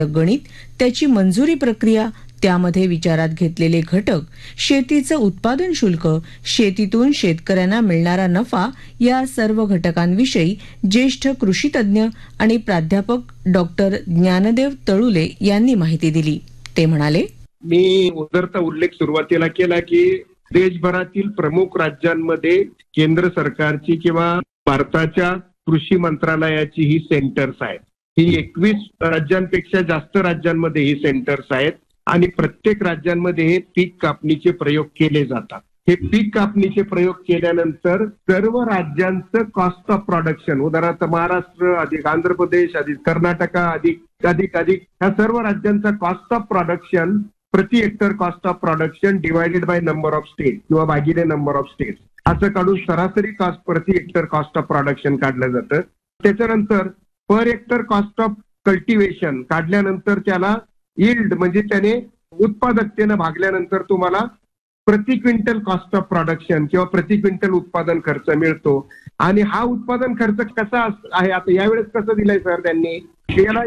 गणित, त्याची मंजुरी प्रक्रिया, त्यामध्ये विचारात घेतलेले घटक, शेतीचं उत्पादन शुल्क, शेतीतून शेतकऱ्यांना मिळणारा नफा या सर्व घटकांविषयी ज्येष्ठ कृषीतज्ञ आणि प्राध्यापक डॉक्टर ज्ञानदेव तळुले यांनी माहिती दिली. ते म्हणाले, मी उदरचा उल्लेख सुरुवातीला केला की देशभरातील प्रमुख राज्यांमध्ये केंद्र सरकारची किंवा भारताच्या कृषी मंत्रालयाची ही सेंटर्स आहेत. ही 21 राज्यांपेक्षा जास्त राज्यांमध्ये ही सेंटर्स आहेत आणि प्रत्येक राज्यांमध्ये हे पीक कापणीचे प्रयोग केले जातात. हे पीक कापणीचे प्रयोग केल्यानंतर सर्व राज्यांचं कॉस्ट ऑफ प्रोडक्शन, उदाहरणार्थ महाराष्ट्र अधिक आंध्र प्रदेश अधिक कर्नाटका अधिक ह्या सर्व राज्यांचा कॉस्ट ऑफ प्रोडक्शन प्रति hectare cost of production divided by number of state किंवा भागिले नंबर ऑफ स्टेट असं काढून सरासरी कॉस्ट प्रति हेक्टर कॉस्ट ऑफ प्रोडक्शन काढलं जातं. त्याच्यानंतर per hectare cost of cultivation काढल्यानंतर त्याला यील्ड म्हणजे त्याने उत्पादकतेनं भागल्यानंतर तुम्हाला प्रति क्विंटल कॉस्ट ऑफ प्रोडक्शन किंवा प्रति क्विंटल उत्पादन खर्च मिळतो. आणि हा उत्पादन खर्च कसा आहे आता यावेळेस कसं दिलाय सर त्यांनी, याला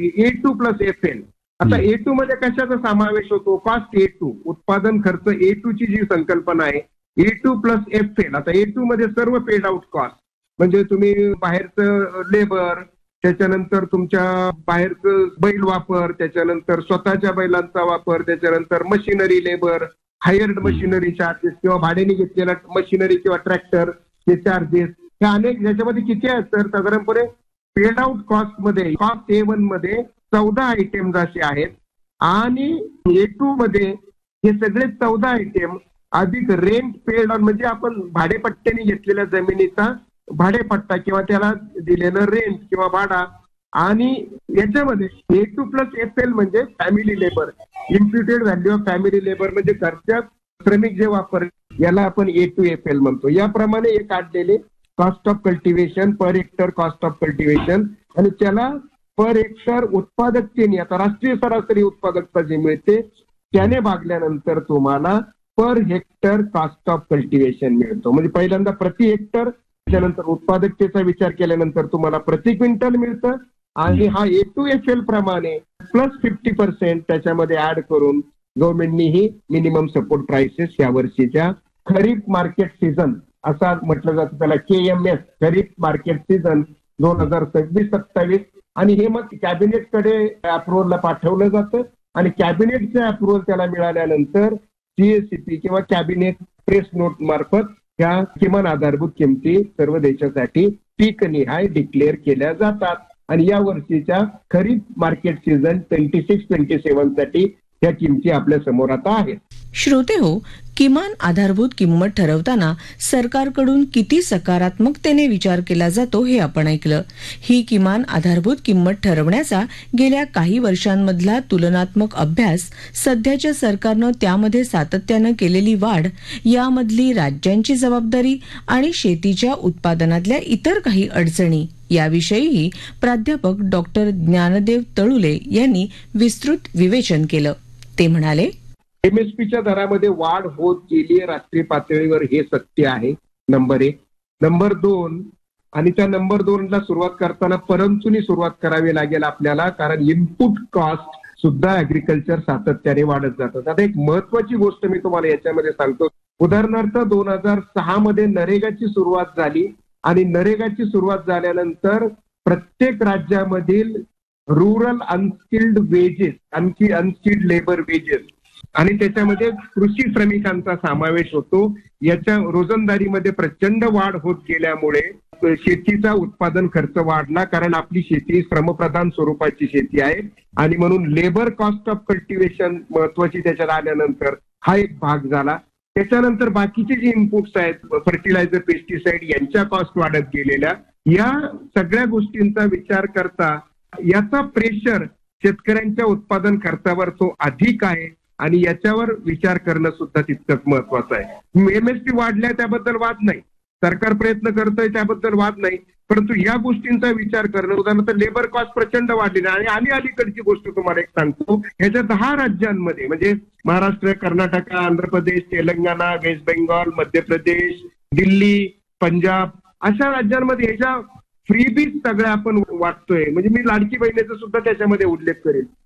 A2 प्लस FL. आता A2 मध्ये कशाचा समावेश होतो, कॉस्ट A2, उत्पादन खर्च A2 ची जी संकल्पना आहे A2 प्लस FL. आता A2 मध्ये सर्व पेड आउट कॉस्ट म्हणजे तुम्ही बाहेरचं लेबर, त्याच्यानंतर तुमच्या बाहेरचं बैल वापर, त्याच्यानंतर स्वतःच्या बैलांचा वापर, त्याच्यानंतर machinery labour, hired machinery charges किंवा भाड्याने घेतलेला मशिनरी किंवा ट्रॅक्टर चे चार्जेस, हे अनेक याच्यामध्ये किती आहेत तर साधारणपणे पेड आउट कॉस्ट मध्ये कॉस्ट A1 मध्ये 14 आयटेम्स असे आहेत आणि A2 मध्ये हे सगळे 14 आयटेम अधिक रेंट पेड ऑन म्हणजे आपण भाडेपट्ट्याने घेतलेल्या जमिनीचा भाडेपट्टा किंवा त्याला दिलेलं रेंट किंवा भाडा, आणि याच्यामध्ये A2 प्लस FL म्हणजे family labour, इम्प्युटेड value of family labour म्हणजे घरच्या श्रमिक जे वापर, याला आपण A2 FL म्हणतो. याप्रमाणे हे काढलेले cost of cultivation per hectare cost of cultivation आणि त्याला पर हेक्टर उत्पादकतेने आता राष्ट्रीय सरासरी उत्पादकता जी मिळते त्याने भागल्यानंतर तुम्हाला per hectare cost of cultivation मिळतो. म्हणजे पहिल्यांदा प्रति हेक्टर, त्यानंतर उत्पादकतेचा विचार केल्यानंतर तुम्हाला प्रति क्विंटल मिळतं आणि हा A2 FL प्रमाणे प्लस 50% त्याच्यामध्ये ऍड करून गव्हर्नमेंटनी ही मिनिमम सपोर्ट प्राइसेस या वर्षीच्या खरीप मार्केट सीझन असा म्हटलं जातं त्याला KMS खरीप मार्केट सीझन 2026-27 आणि हे मग कॅबिनेटकडे अप्रुव्हलला पाठवलं जातं आणि कॅबिनेटचं अप्रुव्हल त्याला मिळाल्यानंतर CACP किंवा कॅबिनेट प्रेस नोट मार्फत ह्या किमान आधारभूत किमती सर्व देशासाठी पीक निहाय डिक्लेअर केल्या जातात आणि या वर्षीच्या खरीप मार्केट सीझन 26-27 साठी या किमती आपल्या समोर आता आहेत. श्रोते हो, किमान आधारभूत किंमत ठरवताना सरकारकडून किती सकारात्मकतेने विचार केला जातो हे आपण ऐकलं. ही किमान आधारभूत किंमत ठरवण्याचा गेल्या काही वर्षांमधला तुलनात्मक अभ्यास, सध्याच्या सरकारनं त्यामध्ये सातत्यानं केलेली वाढ, यामधली राज्यांची जबाबदारी आणि शेतीच्या उत्पादनातल्या इतर काही अडचणी याविषयीही प्राध्यापक डॉक्टर ज्ञानदेव तळुले यांनी विस्तृत विवेचन केलं. ते म्हणाले, MSPच्या दरामध्ये वाढ होत गेली राष्ट्रीय पातळीवर हे सत्य आहे. नंबर 1. नंबर 2, आणि त्या नंबर 2ला सुरुवात करताना परंतुनी सुरुवात करावी लागेल आपल्याला, कारण इनपुट कॉस्ट सुद्धा ऍग्रिकल्चर सातत्याने वाढत जातात. आता एक महत्वाची गोष्ट मी तुम्हाला याच्यामध्ये सांगतो. उदाहरणार्थ 2006 मध्ये नरेगाची सुरुवात झाली आणि नरेगाची सुरुवात झाल्यानंतर प्रत्येक राज्यामधील rural unskilled wedges, unskilled labour wedges आणि त्याच्यामध्ये कृषी श्रमिकांचा समावेश होतो. याच्या रोजंदारीमध्ये प्रचंड वाढ होत गेल्यामुळे शेतीचा उत्पादन खर्च वाढला, कारण आपली शेती श्रमप्रधान स्वरूपाची शेती आहे आणि म्हणून लेबर कॉस्ट ऑफ कल्टिव्हेशन महत्वाची त्याच्यात आल्यानंतर हा एक भाग झाला. त्याच्यानंतर बाकीचे जे इनपुट्स आहेत, फर्टिलायझर, पेस्टिसाइड यांच्या कॉस्ट वाढत गेलेल्या, या सगळ्या गोष्टींचा विचार करता याचा प्रेशर शेतकऱ्यांच्या उत्पादन खर्चावर तो अधिक आहे आणि याच्यावर विचार करणं सुद्धा तितकंच महत्वाचं आहे. MSP वाढल्या त्याबद्दल वाद नाही, सरकार प्रयत्न करतोय त्याबद्दल वाद नाही, परंतु या गोष्टींचा विचार करणं, उदाहरणार्थ लेबर कॉस्ट प्रचंड वाढलेली आहे. आणि अलीकडची गोष्ट तुम्हाला एक सांगतो, ह्याच्या 10 राज्यांमध्ये म्हणजे महाराष्ट्र, कर्नाटक, आंध्र प्रदेश, तेलंगणा, वेस्ट बेंगॉल, मध्य प्रदेश, दिल्ली, पंजाब अशा राज्यांमध्ये ह्याच्या फ्रीबीज सगळ्या आपण वाटतोय. म्हणजे मी लाडकी बहिणीचा सुद्धा त्याच्यामध्ये उल्लेख करेल.